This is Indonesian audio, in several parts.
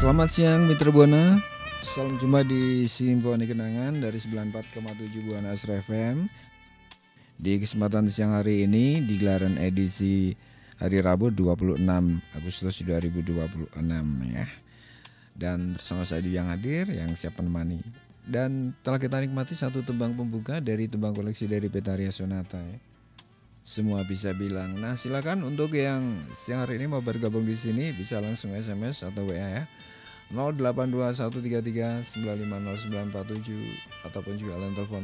Selamat siang Mitra Buana. Salam jumpa di Simfoni Kenangan dari 94,7 Buana Asra FM. Di kesempatan siang hari ini di gelaran edisi hari Rabu 26 Agustus 2026 ya. Dan bersama saya yang hadir yang siap menemani. Dan telah kita nikmati satu tembang pembuka dari tembang koleksi dari Betaria Sonata ya. Semua bisa bilang. Nah, silakan untuk yang siang hari ini mau bergabung di sini bisa langsung SMS atau WA ya. 082133950947 ataupun juga line telepon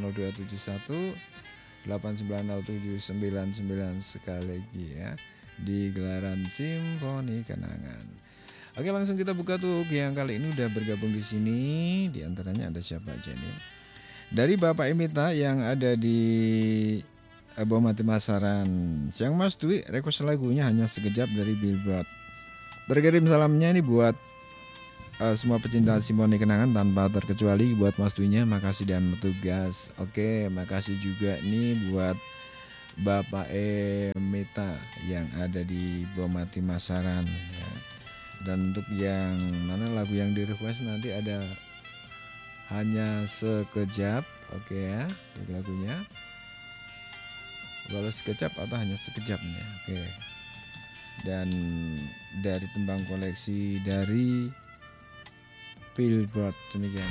0271 890799 sekali lagi ya di gelaran Simfoni Kenangan. Oke, langsung kita buka tuh yang kali ini udah bergabung di sini. Di antaranya ada siapa aja nih? Dari Bapak Emita yang ada di Bawah Mati Masaran. Siang Mas Dwi, request lagunya Hanya Sekejap dari Billboard. Berkirim salamnya nih buat semua pecinta Simfoni Kenangan tanpa terkecuali buat Mas Dwi-nya, makasih dan bertugas. Oke, makasih juga nih buat Bapak Emita yang ada di Bawah Mati Masaran ya. Dan untuk yang mana lagu yang di request nanti ada Hanya Sekejap. Oke ya, untuk lagunya kalau sekejap atau hanya sekejap nih. Oke. Dan dari tembang koleksi dari Billboard demikian.